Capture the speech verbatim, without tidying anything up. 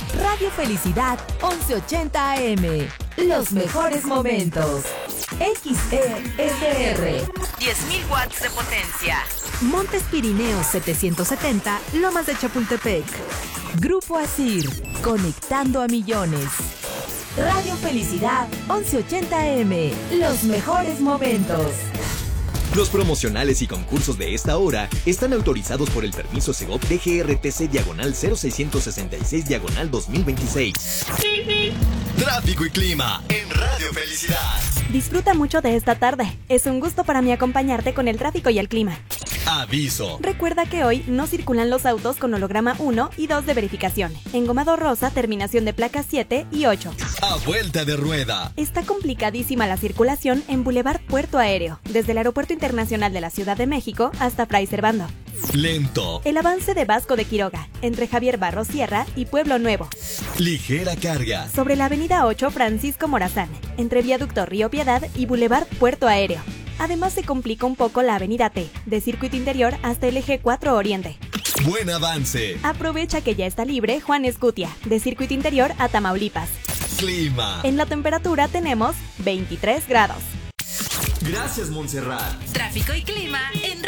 Radio Felicidad once ochenta A M. Los mejores momentos. X E S R. diez mil watts de potencia. Montes Pirineos setecientos setenta, Lomas de Chapultepec. Grupo Asir, conectando a millones. Radio Felicidad once ochenta A M. Los mejores momentos. Los promocionales y concursos de esta hora están autorizados por el permiso Segov D G R T C diagonal cero seiscientos sesenta y seis diagonal dos mil veintiséis. Tráfico y clima en Radio Felicidad. Disfruta mucho de esta tarde. Es un gusto para mí acompañarte con el tráfico y el clima. Aviso. Recuerda que hoy no circulan los autos con holograma uno y dos de verificación. Engomado rosa, terminación de placas siete y ocho. A vuelta de rueda. Está complicadísima la circulación en Boulevard Puerto Aéreo, desde el Aeropuerto Internacional de la Ciudad de México hasta Fray Servando. Lento. El avance de Vasco de Quiroga, entre Javier Barros Sierra y Pueblo Nuevo. Ligera carga. Sobre la avenida ocho Francisco Morazán, entre Viaducto Río Piedad y Boulevard Puerto Aéreo. Además se complica un poco la avenida T, de Circuito Interior hasta el eje cuatro Oriente. Buen avance. Aprovecha que ya está libre Juan Escutia, de Circuito Interior a Tamaulipas. Clima. En la temperatura tenemos veintitrés grados. Gracias, Montserrat. Tráfico y clima en